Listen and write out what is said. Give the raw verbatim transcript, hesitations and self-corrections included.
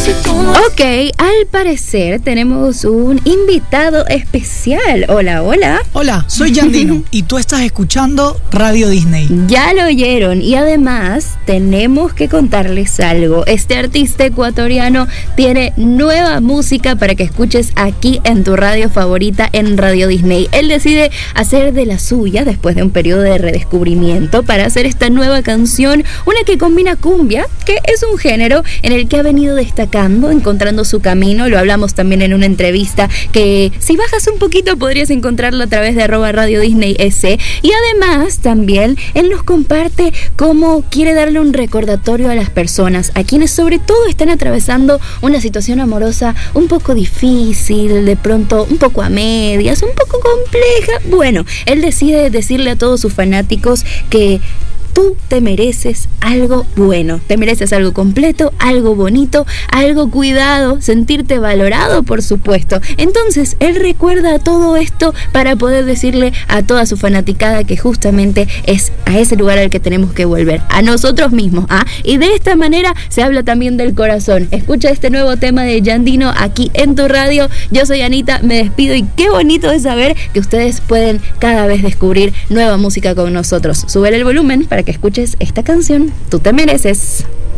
Ok, al parecer tenemos un invitado especial. Hola, hola. Hola, soy Yandino y tú estás escuchando Radio Disney. Ya lo oyeron y además tenemos que contarles algo. Este artista ecuatoriano tiene nueva música para que escuches aquí en tu radio favorita en Radio Disney. Él decide hacer de la suya después de un periodo de redescubrimiento para hacer esta nueva canción, una que combina cumbia, que es un género en el que ha venido destacando, encontrando su camino. Lo hablamos también en una entrevista que si bajas un poquito podrías encontrarlo a través de arroba Radio Disney S. Y además también él nos comparte cómo quiere darle un recordatorio a las personas, a quienes sobre todo están atravesando una situación amorosa un poco difícil, de pronto un poco a medias, un poco compleja. Bueno, él decide decirle a todos sus fanáticos que tú te mereces algo bueno, te mereces algo completo, algo bonito, algo cuidado, sentirte valorado, por supuesto. Entonces, él recuerda todo esto para poder decirle a toda su fanaticada que justamente es a ese lugar al que tenemos que volver, a nosotros mismos, ¿ah? Y de esta manera se habla también del corazón. Escucha este nuevo tema de Yandino aquí en tu radio. Yo soy Anita, me despido y qué bonito es saber que ustedes pueden cada vez descubrir nueva música con nosotros. Sube el volumen para que escuches esta canción, Tú te mereces.